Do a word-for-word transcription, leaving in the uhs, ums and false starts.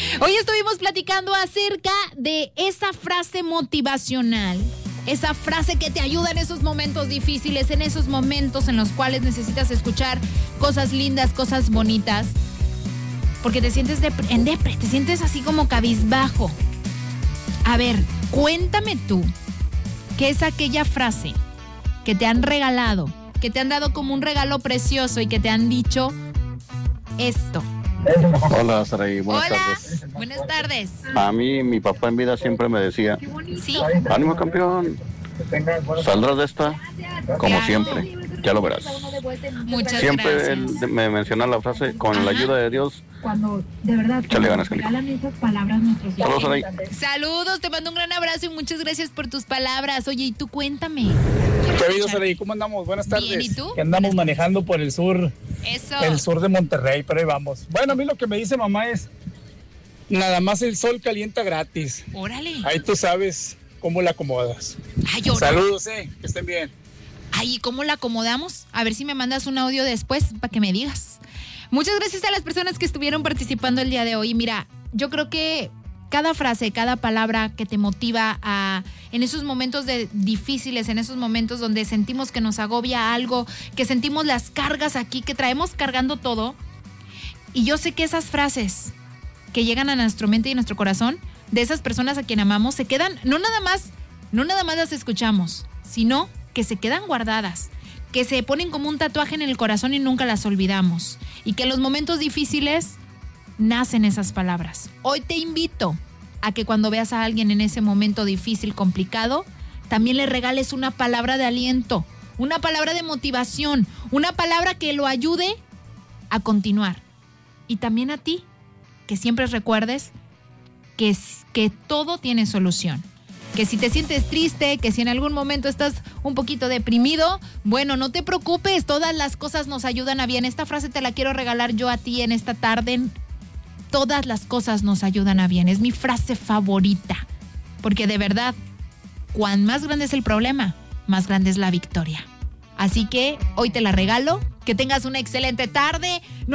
Hoy estuvimos platicando acerca de esa frase motivacional, esa frase que te ayuda en esos momentos difíciles, en esos momentos en los cuales necesitas escuchar cosas lindas, cosas bonitas, porque te sientes dep- en depre, te sientes así como cabizbajo. A ver, cuéntame tú, ¿qué es aquella frase que te han regalado, que te han dado como un regalo precioso y que te han dicho esto? Hola, Saraí, buenas Hola, tardes. buenas tardes. A mí, mi papá en vida siempre me decía, ¿Sí? ánimo campeón, saldrás de esta como Claro. siempre, ya lo verás. Muchas Siempre gracias. él me menciona la frase, con la Ajá. ayuda de Dios, Cuando de verdad échale ganas, cuando canijo. regalan esas palabras nuestros hijos. Saludos, Saraí. Saludos, te mando un gran abrazo y muchas gracias por tus palabras. Oye, y tú cuéntame. ¿Qué ha habido, Saraí? ¿Cómo andamos? Buenas tardes. Bien, ¿y tú? Que andamos Buenas manejando por el sur, Eso. el sur de Monterrey, pero ahí vamos. Bueno, a mí lo que me dice mamá es, nada más el sol calienta gratis. Órale. Ahí tú sabes cómo la acomodas. Ay, órale. Saludos, eh, que estén bien. Ay, ¿y cómo la acomodamos? A ver si me mandas un audio después para que me digas. Muchas gracias a las personas que estuvieron participando el día de hoy. Mira, yo creo que cada frase, cada palabra que te motiva a, en esos momentos de, difíciles, en esos momentos donde sentimos que nos agobia algo, que sentimos las cargas aquí, que traemos cargando todo. Y yo sé que esas frases que llegan a nuestra mente y a nuestro corazón, de esas personas a quien amamos, se quedan, no nada más, no nada más las escuchamos, sino que se quedan guardadas, que se ponen como un tatuaje en el corazón y nunca las olvidamos. Y que en los momentos difíciles nacen esas palabras. Hoy te invito a que cuando veas a alguien en ese momento difícil, complicado, también le regales una palabra de aliento, una palabra de motivación, una palabra que lo ayude a continuar. Y también a ti, que siempre recuerdes que, que todo tiene solución. Que si te sientes triste, que si en algún momento estás un poquito deprimido, bueno, no te preocupes, todas las cosas nos ayudan a bien. Esta frase te la quiero regalar yo a ti en esta tarde. Todas las cosas nos ayudan a bien. Es mi frase favorita. Porque de verdad, cuan más grande es el problema, más grande es la victoria. Así que hoy te la regalo. Que tengas una excelente tarde.